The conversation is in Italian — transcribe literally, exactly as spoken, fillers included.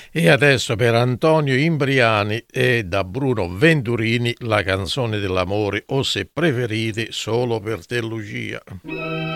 E adesso per Antonio Imbriani e da Bruno Venturini la canzone dell'amore o se preferite solo per te Lucia.